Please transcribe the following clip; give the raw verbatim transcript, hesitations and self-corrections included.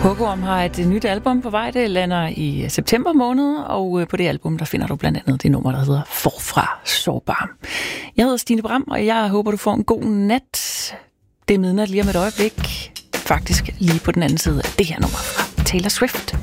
Hugo har et nyt album på vej. Det lander i september måned, og på det album der finder du blandt andet det nummer, der hedder Forfra Sårbar. Jeg hedder Stine Bram, og jeg håber, du får en god nat. Det er midnat lige om et øjeblik. Faktisk lige på den anden side af det her nummer fra Taylor Swift.